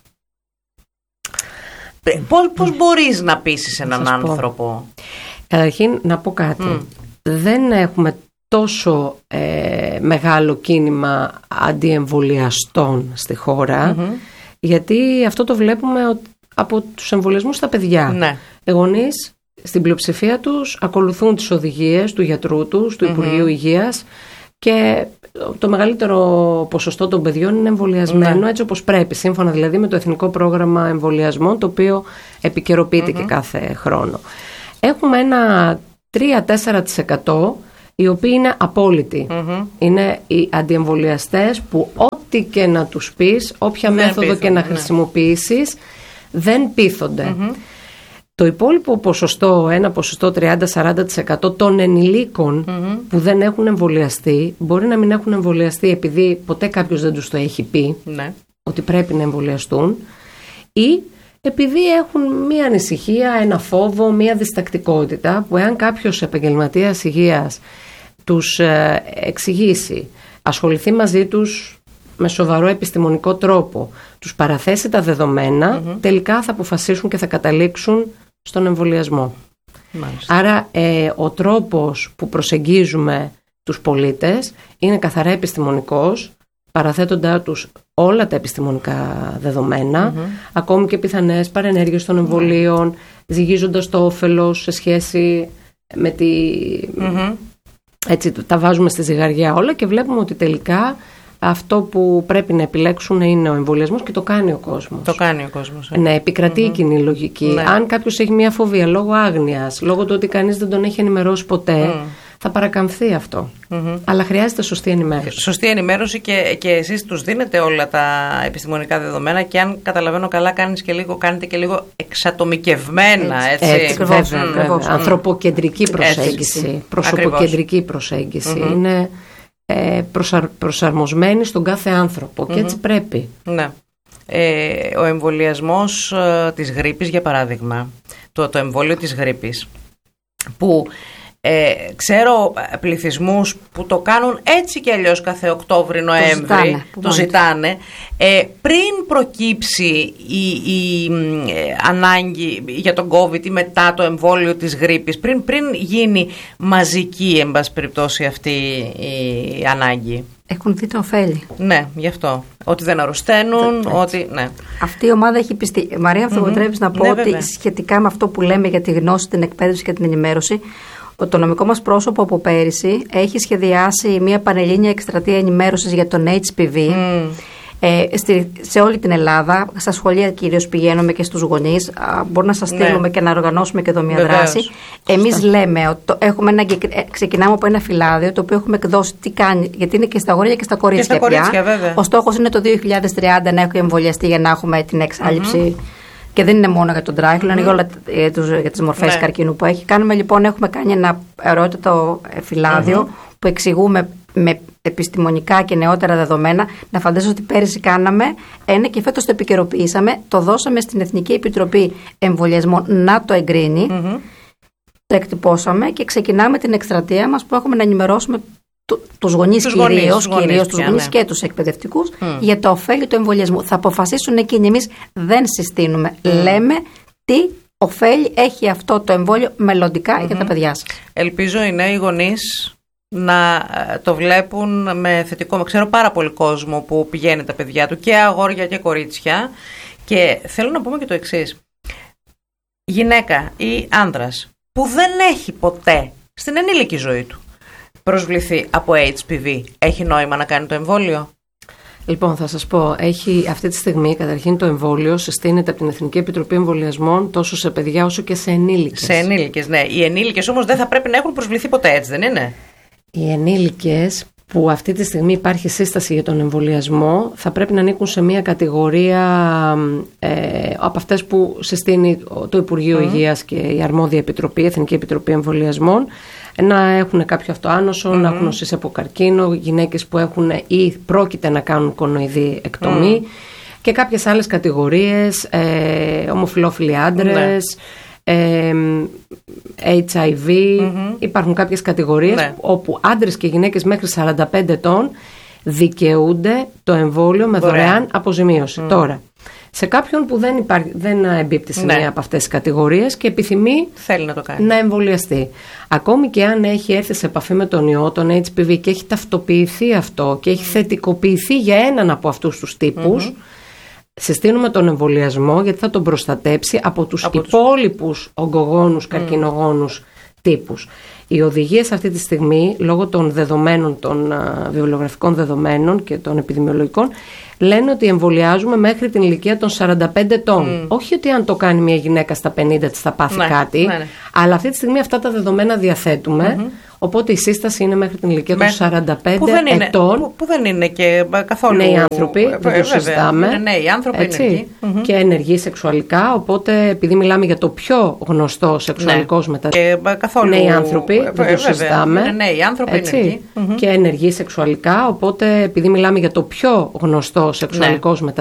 Πώς μπορείς να πείσεις έναν άνθρωπο? Καταρχήν να πω κάτι. Δεν έχουμε τόσο μεγάλο κίνημα αντιεμβολιαστών στη χώρα, γιατί αυτό το βλέπουμε από τους εμβολιασμούς στα παιδιά. Ναι. Οι γονείς στην πλειοψηφία τους ακολουθούν τις οδηγίες του γιατρού τους, του Υπουργείου Υγείας, και το μεγαλύτερο ποσοστό των παιδιών είναι εμβολιασμένο έτσι όπως πρέπει, σύμφωνα δηλαδή με το Εθνικό Πρόγραμμα Εμβολιασμών, το οποίο επικαιροποιείται και κάθε χρόνο. Έχουμε ένα 3-4% οι οποίοι είναι απόλυτοι. Είναι οι αντιεμβολιαστές που ό,τι και να τους πεις, όποια μέθοδο και να χρησιμοποιήσεις, δεν πείθονται. Το υπόλοιπο ποσοστό, ένα ποσοστό 30-40% των ενηλίκων που δεν έχουν εμβολιαστεί, μπορεί να μην έχουν εμβολιαστεί επειδή ποτέ κάποιος δεν τους το έχει πει ότι πρέπει να εμβολιαστούν, ή επειδή έχουν μία ανησυχία, ένα φόβο, μία διστακτικότητα, που εάν κάποιος επαγγελματίας υγείας τους εξηγήσει, ασχοληθεί μαζί τους με σοβαρό επιστημονικό τρόπο, τους παραθέσει τα δεδομένα, τελικά θα αποφασίσουν και θα καταλήξουν στον εμβολιασμό. Μάλιστα. Άρα ο τρόπος που προσεγγίζουμε τους πολίτες είναι καθαρά επιστημονικός, παραθέτοντά τους όλα τα επιστημονικά δεδομένα, ακόμη και πιθανές παρενέργειες των εμβολίων, ζυγίζοντας το όφελος σε σχέση με τη... Έτσι τα βάζουμε στη ζυγαριά όλα και βλέπουμε ότι τελικά αυτό που πρέπει να επιλέξουν είναι ο εμβολιασμός και το κάνει ο κόσμος. Το κάνει ο κόσμος. Ναι, επικρατεί η κοινή λογική. Ναι. Αν κάποιος έχει μια φοβία λόγω άγνοιας, λόγω του ότι κανείς δεν τον έχει ενημερώσει ποτέ, θα παρακαμφθεί αυτό. Αλλά χρειάζεται σωστή ενημέρωση. Σωστή ενημέρωση και εσείς τους δίνετε όλα τα επιστημονικά δεδομένα και αν καταλαβαίνω καλά κάνετε και λίγο εξατομικευμένα. Έτσι. Βέβαια. Ανθρωποκεντρική προσέγγιση, προσωποκεντρική προσέγγιση. Είναι προσαρμοσμένη στον κάθε άνθρωπο και έτσι πρέπει. Ναι. Ο εμβολιασμός της γρίπης, για παράδειγμα, το εμβόλιο της γρίπης, που ξέρω πληθυσμούς που το κάνουν έτσι και αλλιώς κάθε Οκτώβρη-Νοέμβρη, το ζητάνε, πριν προκύψει η ανάγκη για τον COVID ή μετά το εμβόλιο της γρίπης, πριν γίνει μαζική, εν πάση περιπτώσει, αυτή η ανάγκη. Έχουν δει το ωφέλη. Ναι, γι' αυτό. Ότι δεν αρρωσταίνουν, ότι. Ναι. Αυτή η ομάδα έχει πιστεί. Μαρία, θα μου επιτρέπεις να πω ότι σχετικά με αυτό που λέμε για τη γνώση, την εκπαίδευση και την ενημέρωση, το νομικό μας πρόσωπο από πέρυσι έχει σχεδιάσει μια πανελλήνια εκστρατεία ενημέρωσης για τον HPV σε όλη την Ελλάδα. Στα σχολεία κυρίως πηγαίνουμε και στους γονείς. Μπορούμε να σας στείλουμε και να οργανώσουμε και εδώ μια δράση. Εμείς λέμε ότι ξεκινάμε από ένα φυλάδιο το οποίο έχουμε εκδώσει τι κάνει, γιατί είναι και στα αγόρια και στα κορίτσια πια. Ο στόχος είναι το 2030 να έχω εμβολιαστεί για να έχουμε την εξάλληψη. Και δεν είναι μόνο για τον τράχυλο, είναι για τις μορφές καρκίνου που έχει. Έχουμε κάνει ένα ερώτητο φυλάδιο που εξηγούμε με επιστημονικά και νεότερα δεδομένα. Να φαντάζομαι ότι πέρυσι κάναμε ένα και φέτος το επικαιροποιήσαμε, το δώσαμε στην Εθνική Επιτροπή Εμβολιασμών να το εγκρίνει, το εκτυπώσαμε και ξεκινάμε την εκστρατεία μας που έχουμε να ενημερώσουμε τους γονείς κυρίως, τους γονείς και τους εκπαιδευτικούς για το ωφέλη του εμβολιασμού. Θα αποφασίσουν εκείνοι, εμείς δεν συστήνουμε. Λέμε τι ωφέλη έχει αυτό το εμβόλιο μελλοντικά για τα παιδιά σας. Ελπίζω οι νέοι γονείς να το βλέπουν με θετικό. Ξέρω πάρα πολύ κόσμο που πηγαίνει τα παιδιά του, και αγόρια και κορίτσια, και θέλω να πούμε και το εξής. Γυναίκα ή άνδρας που δεν έχει ποτέ στην ενήλικη ζωή του προσβληθεί από HPV, έχει νόημα να κάνει το εμβόλιο? Λοιπόν, θα σας πω, αυτή τη στιγμή καταρχήν το εμβόλιο συστήνεται από την Εθνική Επιτροπή Εμβολιασμών τόσο σε παιδιά όσο και σε ενήλικες. Σε ενήλικες, ναι. Οι ενήλικες όμως δεν θα πρέπει να έχουν προσβληθεί ποτέ, έτσι δεν είναι? Οι ενήλικες που αυτή τη στιγμή υπάρχει σύσταση για τον εμβολιασμό θα πρέπει να ανήκουν σε μια κατηγορία από αυτές που συστήνει το Υπουργείο Υγείας και η αρμόδια επιτροπή, η Εθνική Επιτροπή Εμβολιασμών, να έχουν κάποιο αυτοάνωσο, να έχουν νοσήσει από καρκίνο, γυναίκες που έχουν ή πρόκειται να κάνουν κορονοειδή εκτομή και κάποιες άλλες κατηγορίες, ομοφυλόφιλοι άντρες, HIV, υπάρχουν κάποιες κατηγορίες όπου άντρες και γυναίκες μέχρι 45 ετών δικαιούνται το εμβόλιο με δωρεάν αποζημίωση. Τώρα, σε κάποιον που δεν εμπίπτει σε μία από αυτές τις κατηγορίες και επιθυμεί θέλει να το κάνει, να εμβολιαστεί, ακόμη και αν έχει έρθει σε επαφή με τον ιό, τον HPV, και έχει ταυτοποιηθεί αυτό και έχει θετικοποιηθεί για έναν από αυτούς τους τύπους, συστήνουμε τον εμβολιασμό γιατί θα τον προστατέψει από τους υπόλοιπους ογκογόνους, καρκινογόνους τύπους. Οι οδηγίες αυτή τη στιγμή, λόγω των δεδομένων, των βιβλιογραφικών δεδομένων και των επιδημιολογικών, λένε ότι εμβολιάζουμε μέχρι την ηλικία των 45 ετών. Όχι ότι αν το κάνει μια γυναίκα στα 50 της θα πάθει κάτι, αλλά αυτή τη στιγμή αυτά τα δεδομένα διαθέτουμε. Οπότε η σύσταση είναι μέχρι την ηλικία των 45 ετών. Που δεν είναι και καθόλου νέοι άνθρωποι, δεν το συζητάμε. Είναι νέοι άνθρωποι, έτσι, και ενεργοί σεξουαλικά. Οπότε επειδή μιλάμε για το πιο γνωστό σεξουαλικός νέοι άνθρωποι, δεν το συζητάμε. Είναι νέοι άνθρωποι, έτσι, και ενεργοί σεξουαλικά. Οπότε επειδή μιλάμε για το πιο γνωστό σεξουαλικός